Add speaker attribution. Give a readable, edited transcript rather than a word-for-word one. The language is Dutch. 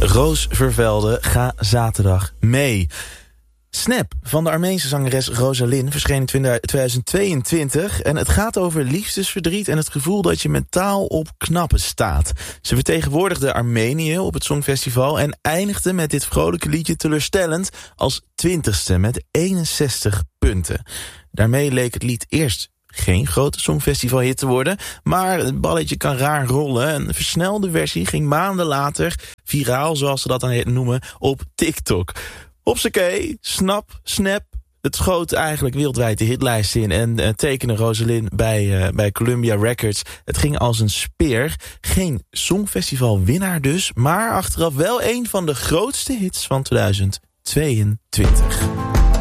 Speaker 1: Roos Vervelde, ga zaterdag mee. Snap van de Armeense zangeres Rosalyn verscheen in 2022... en het gaat over liefdesverdriet en het gevoel dat je mentaal op knappen staat. Ze vertegenwoordigde Armenië op het Songfestival... en eindigde met dit vrolijke liedje teleurstellend als 20ste met 61 punten. Daarmee leek het lied eerst geen grote Songfestivalhit te worden, maar het balletje kan raar rollen. Een versnelde versie ging maanden later viraal, zoals ze dat dan noemen, op TikTok. Hopsakee, Snap. Het schoot eigenlijk wereldwijd de hitlijst in en tekende Rosalyn bij Columbia Records. Het ging als een speer. Geen Songfestival-winnaar dus, maar achteraf wel een van de grootste hits van 2022.